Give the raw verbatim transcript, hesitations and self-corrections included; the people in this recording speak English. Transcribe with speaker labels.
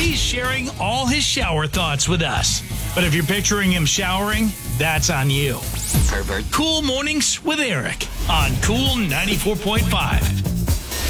Speaker 1: He's sharing all his shower thoughts with us. But if you're picturing him showering, that's on you. Pervert. Cool Mornings with Eric on Cool ninety-four point five.